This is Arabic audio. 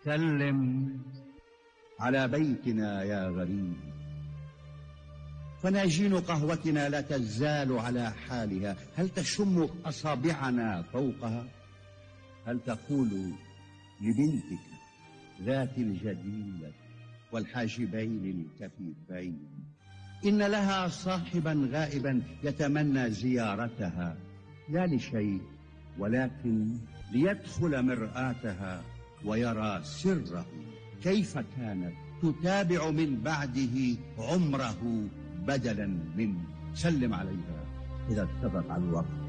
سلم على بيتنا يا غريب، فناجين قهوتنا لا تزال على حالها. هل تشم أصابعنا فوقها؟ هل تقول لبنتك ذات الجديلة والحاجبين الكثيفين إن لها صاحبا غائبا يتمنى زيارتها، لا لشيء ولكن ليدخل مرآتها ويرى سره، كيف كانت تتابع من بعده عمره بدلا منه؟ سلم عليها إذا اتفق الوقت.